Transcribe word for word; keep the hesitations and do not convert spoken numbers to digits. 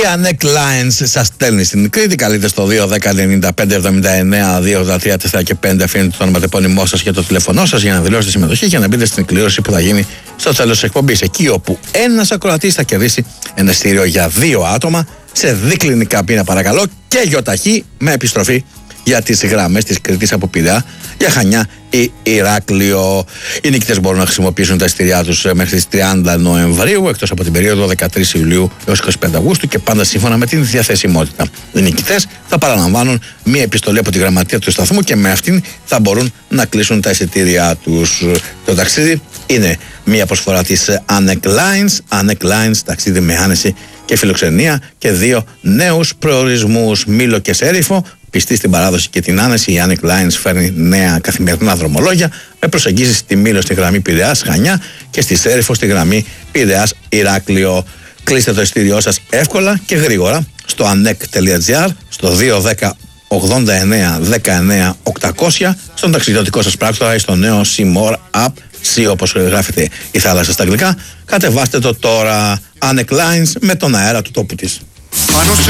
Anek Lines σας στέλνει στην Κρήτη. Καλείτε στο δύο δέκα ενενήντα πέντε εβδομήντα εννέα δύο ογδόντα τρία τέσσερα και πέντε. Αφήνετε το ονοματεπώνυμό σας και το τηλέφωνό σας για να δηλώσετε συμμετοχή και να μπείτε στην εκκλήρωση που θα γίνει στο τέλος της εκπομπής. Εκεί όπου ένας ακροατής θα κερδίσει ένα ειστήριο για δύο άτομα σε δίκλινη καμπίνα, παρακαλώ, και γιοταχή με επιστροφή για τις γραμμές της Κρήτης από Πειραιά για Χανιά ή Ηράκλειο. Οι νικητές μπορούν να χρησιμοποιήσουν τα ειστήριά τους μέχρι τις τριάντα Νοεμβρίου, εκτός από την περίοδο δεκατρείς Ιουλίου έως είκοσι πέντε Αυγούστου, και πάντα σύμφωνα με την διαθεσιμότητα. Οι νικητές θα παραλαμβάνουν μία επιστολή από τη γραμματεία του σταθμού και με αυτήν θα μπορούν να κλείσουν τα εισιτήριά τους. Το ταξίδι είναι μία προσφορά της Anek Lines. Anek Lines, ταξίδι με άνεση και φιλοξενία και δύο νέους προορισμούς, Μήλο και Σέριφο. Πιστή στην παράδοση και την άνεση, η Anek Lines φέρνει νέα καθημερινά δρομολόγια με προσεγγίσεις στη Μήλο στη γραμμή Πειραιάς Χανιά και στη Σέριφο στη γραμμή Πειραιάς Ηράκλειο. Κλείστε το ειστήριό σας εύκολα και γρήγορα στο anek.gr, στο δύο δέκα ογδόντα εννέα δεκαεννέα οκτακόσια, στον ταξιδιωτικό σας πράκτορα ή στο νέο Seymour App, C όπως γράφεται η θάλασσα στα αγγλικά. Κατεβάστε το τώρα. Anek Lines, με τον αέρα του τόπου της.